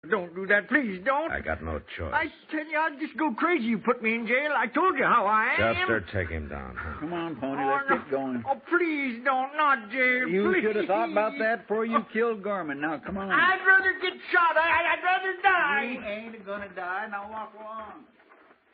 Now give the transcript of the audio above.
Don't do that, please don't. I got no choice. I tell you, I'll just go crazy. You put me in jail. I told you how I am. Chester, take him down. Huh? Come on, Pony, let's get going. Oh, please don't. Not jail, You please. should have thought about that before you killed Gorman. Now, come on. I'd rather get shot. I'd rather die. You ain't gonna die. Now walk along.